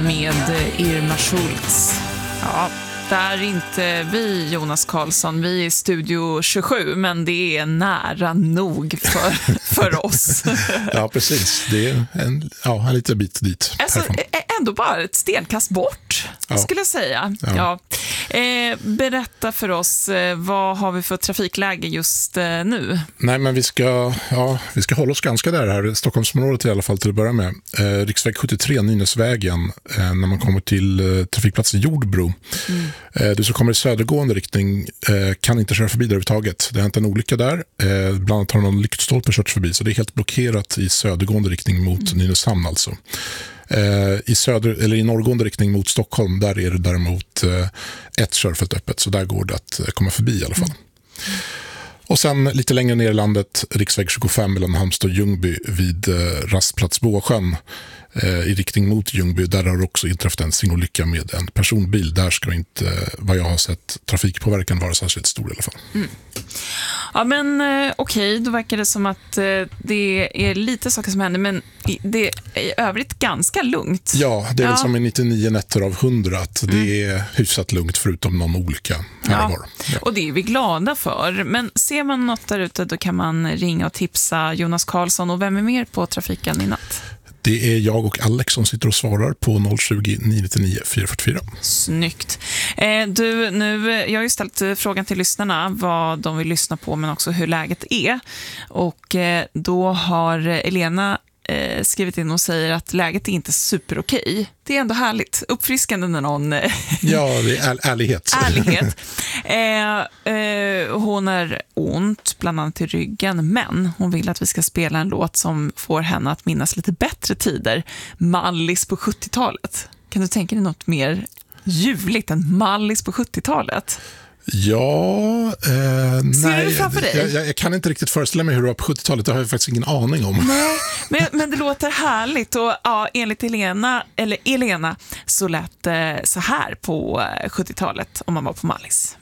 med Irma Schultz. Ja, det är inte vi, Jonas Karlsson. Vi är i Studio 27, men det är nära nog för oss. Ja, precis. Det är en liten bit dit. Alltså, ändå bara ett stenkast bort, skulle jag säga. Ja. Berätta för oss, vad har vi för trafikläge just nu? Nej, men vi ska hålla oss ganska där här. Stockholmsområdet i alla fall till att börja med. Riksväg 73, Nynäsvägen, när man kommer till trafikplatsen Jordbro. Du som kommer i södergående riktning kan inte köra förbi där överhuvudtaget. Det har inte en olycka där. Bland annat har någon lyktstolpe kört förbi, så det är helt blockerat i södergående riktning mot Nynäshamn alltså. I norrgående riktning mot Stockholm, där är det däremot ett körfält öppet, så där går det att komma förbi i alla fall. Och sen lite längre ner i landet, riksväg 25 mellan Halmstad och Ljungby vid rastplats Båsjön i riktning mot Ljungby. Där har också inträffat en singolycka med en personbil. Där ska inte, vad jag har sett, trafikpåverkan vara särskilt stor i alla fall. Ja, men okej, då verkar det som att det är lite saker som händer, men det är i övrigt ganska lugnt. Ja, det är väl som i 99 nätter av 100 att det är hyfsat lugnt förutom någon olycka här och var. Ja. Och det är vi glada för. Men ser man något där ute, då kan man ringa och tipsa Jonas Karlsson. Och vem är mer på trafiken i natt? Det är jag och Alex som sitter och svarar på 020 999 444. Snyggt. Jag har ju ställt frågan till lyssnarna vad de vill lyssna på, men också hur läget är. Och då har Elena skrivit in och säger att läget är inte superokej. Det är ändå härligt. Uppfriskande när någon... Ja, det är ärlighet. Hon är ont, bland annat i ryggen, men hon vill att vi ska spela en låt som får henne att minnas lite bättre tider. Mallis på 70-talet. Kan du tänka dig något mer ljuvligt än Mallis på 70-talet? Ja, ser du framför dig? Jag kan inte riktigt föreställa mig hur det var på 70-talet. Det har jag faktiskt ingen aning om. Nej, men det låter härligt. Och enligt Elena så lät det så här på 70-talet om man var på Mallis.